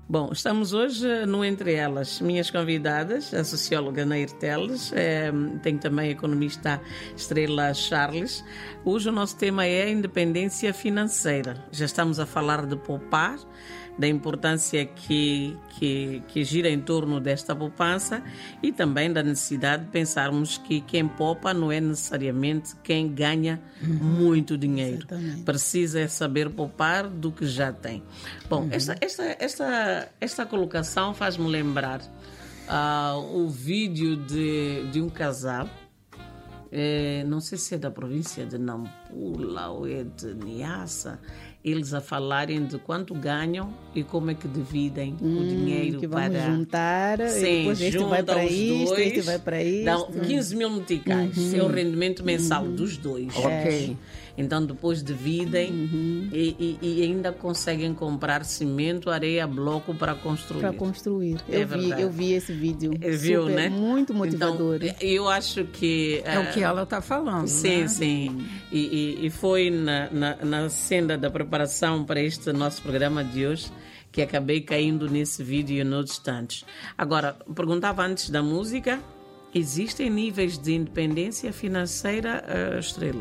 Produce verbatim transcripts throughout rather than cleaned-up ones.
Bom, estamos hoje no Entre Elas. Minhas convidadas, a socióloga Nair Teles, é, tem também a economista Estrela Charles. Hoje o nosso tema é a independência financeira. Já estamos a falar de poupar, da importância que, que, que gira em torno desta poupança e também da necessidade de pensarmos que quem poupa não é necessariamente quem ganha uhum. muito dinheiro. Exatamente. Precisa é saber poupar do que já tem. Bom, uhum. esta, esta, esta, esta colocação faz-me lembrar uh, o vídeo de, de um casal, é, não sei se é da província de Nampula ou é de Niassa, eles a falarem de quanto ganham e como é que dividem hum, o dinheiro que vamos para juntar. Sim, e depois este vai para isto, dois, este vai para isto. Dão quinze mil meticais. Uhum. É o rendimento mensal uhum. dos dois. Ok. Então depois dividem uhum. e, e, e ainda conseguem comprar cimento, areia, bloco para construir. Para construir. É eu, vi, eu vi esse vídeo. Viu, Super, né? Muito motivador. Então, eu acho que... É uh, o que ela está falando, Sim, né? sim. E, e, e foi na, na, na senda da preparação para este nosso programa de hoje que acabei caindo nesse vídeo no instantes. Agora, perguntava antes da música, existem níveis de independência financeira, uh, Estrela?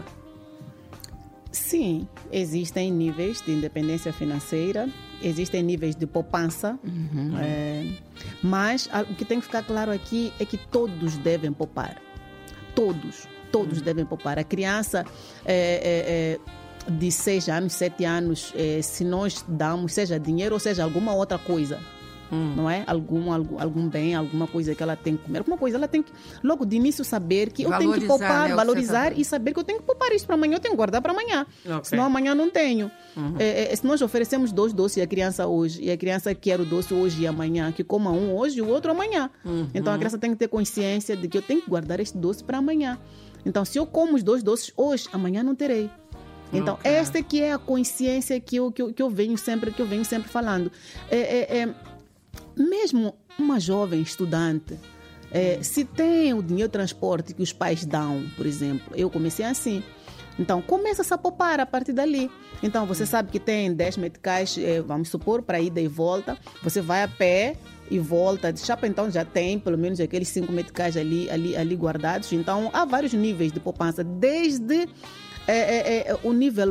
Sim, existem níveis de independência financeira, existem níveis de poupança, uhum. é, mas o que tem que ficar claro aqui é que todos devem poupar. Todos, todos uhum. devem poupar. A criança é, é, é, de seis anos, sete anos, é, se nós damos, seja dinheiro ou seja alguma outra coisa, Hum. não é? Algum, algum, algum bem, alguma coisa que ela tem que comer, alguma coisa, ela tem que, logo de início, saber que valorizar, eu tenho que poupar, né, valorizar e saber que eu tenho que poupar isso para amanhã, eu tenho que guardar para amanhã. Okay. Senão amanhã não tenho. Uhum. É, é, se nós oferecemos dois doces à criança hoje, e a criança quer o doce hoje e amanhã, que coma um hoje e o outro amanhã. Uhum. Então a criança tem que ter consciência de que eu tenho que guardar este doce para amanhã. Então, se eu como os dois doces hoje, amanhã não terei. Então, okay. esta que é a consciência que eu, que eu, que eu venho sempre, que eu venho sempre falando. É, é, é, mesmo uma jovem estudante, é, se tem o dinheiro de transporte que os pais dão, por exemplo, eu comecei assim. Então, começa a poupar a partir dali. Então, você sabe que tem dez meticais, é, vamos supor, para ida e volta. Você vai a pé e volta de chapa, então já tem pelo menos aqueles cinco meticais ali, ali, ali guardados. Então, há vários níveis de poupança, desde é, é, é, o nível